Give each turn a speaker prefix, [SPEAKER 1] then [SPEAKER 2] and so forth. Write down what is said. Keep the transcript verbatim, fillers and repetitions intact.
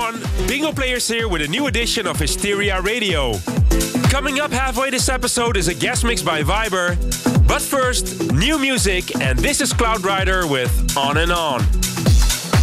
[SPEAKER 1] everyone, Bingo Players here with a new edition of Hysteria Radio. Coming up halfway this episode is a guest mix by Viber. But first, new music, and this is Cloud Rider with On and On.